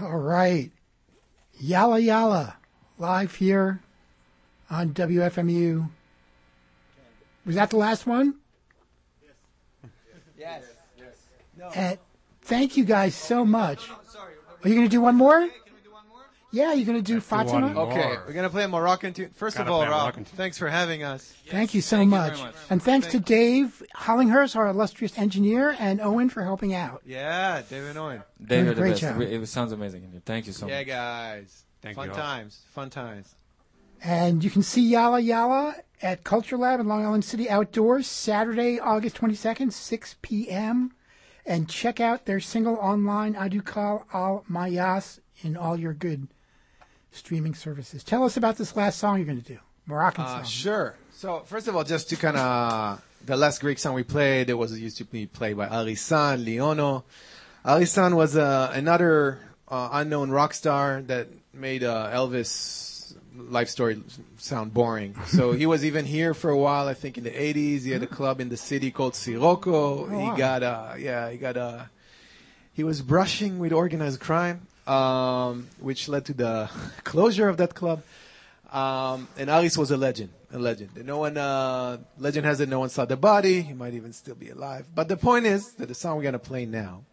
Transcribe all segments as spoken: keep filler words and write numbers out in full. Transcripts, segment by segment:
All right. Yalla Yalla, live here on W F M U. Was that the last one? Yes. Yes. No. And thank you guys so much. Are you going to do one more? Yeah, you're going to do Let's do Fatima? one more. Okay, we're going to play a Moroccan tune. First Gotta of all, play a Rob, Moroccan tune. thanks for having us. Thank you so Thank you much. very much. And thanks Thank- to Dave Hollinghurst, our illustrious engineer, and Owen for helping out. Yeah, David Owen. David, the great best. job. It, it sounds amazing. in here. Thank you so Yeah, much. guys. Thank fun you all. times. Fun times. And you can see Yalla Yalla at Culture Lab in Long Island City Outdoors, Saturday, August twenty-second, six p.m. And check out their single online, Adukal Al Mayas, in all your good streaming services. Tell us about this last song you're going to do, Moroccan Uh, song. sure. So, first of all, just to kind of, the last Greek song we played, it was used to be played by Arisan Leono. Arisan was uh, another uh, unknown rock star that made uh, Elvis' life story sound boring. So he was even here for a while, I think in the eighties. He had a club in the city called Sirocco. wow. He got, uh, yeah, he got, uh, he was brushing with organized crime, um, which led to the closure of that club. Um, and Aris was a legend, a legend. And no one, uh, legend has it, no one saw the body. He might even still be alive. But the point is that the song we're going to play now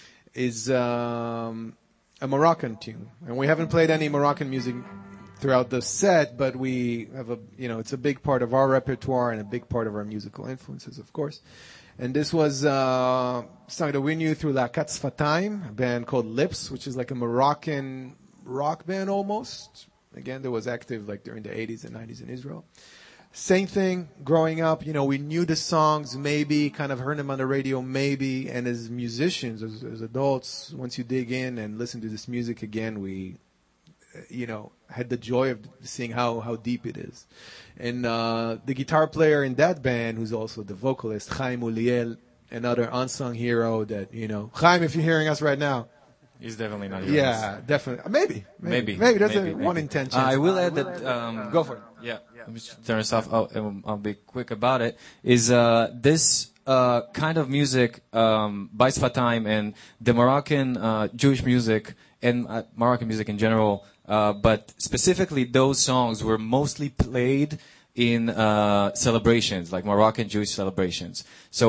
is, um, a Moroccan tune. And we haven't played any Moroccan music throughout the set, but we have a, you know, it's a big part of our repertoire and a big part of our musical influences, of course. And this was uh, a song that we knew through La Katzfataim, a band called Lips, which is like a Moroccan rock band almost. Again, that was active like during the eighties and nineties in Israel. Same thing, growing up, you know, we knew the songs maybe, kind of heard them on the radio maybe, and as musicians, as, as adults, once you dig in and listen to this music again, we, uh, you know, had the joy of seeing how, how deep it is. And uh, the guitar player in that band, who's also the vocalist, Chaim Uliel, another unsung hero that, you know, Chaim, if you're hearing us right now, He's definitely not yours. yeah, definitely. Uh, Maybe. Maybe. Maybe. That's Maybe, a maybe. one in ten chance. Uh, I will add that. Um, Go for it. Yeah. Let me just turn this off. I'll, I'll- I'll be quick about it. Is uh, this uh, kind of music, um, by Sfatim and the Moroccan uh, Jewish music and uh, Moroccan music in general, uh, but specifically those songs were mostly played in uh, celebrations, like Moroccan Jewish celebrations. So